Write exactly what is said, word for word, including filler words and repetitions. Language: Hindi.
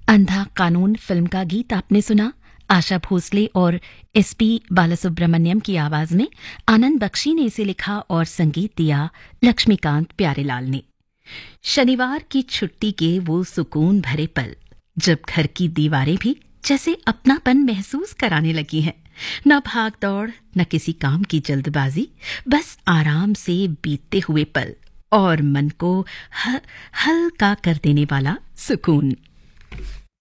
अंधा कानून फिल्म का गीत आपने सुना। आशा भोसले और एस पी बालासुब्रमण्यम की आवाज में आनंद बख्शी ने इसे लिखा और संगीत दिया लक्ष्मीकांत प्यारेलाल ने। शनिवार की छुट्टी के वो सुकून भरे पल जब घर की दीवारें भी जैसे अपनापन महसूस कराने लगी हैं। न भाग दौड़, न किसी काम की जल्दबाजी, बस आराम से बीतते हुए पल और मन को ह- हल्का कर देने वाला सुकून।